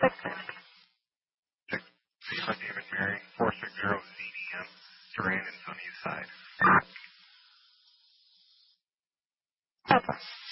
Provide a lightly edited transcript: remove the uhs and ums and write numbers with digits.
Lima David Mary, 460 CDM, Duran and Sunny Side. Papa.